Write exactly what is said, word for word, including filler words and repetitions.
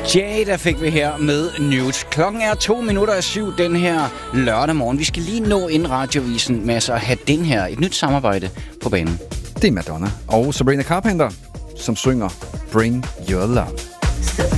Jada fik vi her med Nude. Klokken er to minutter af syv den her lørdag morgen. Vi skal lige nå ind radiovisen med at have den her, et nyt samarbejde på banen. Det er Madonna og Sabrina Carpenter, som synger Bring Your Love.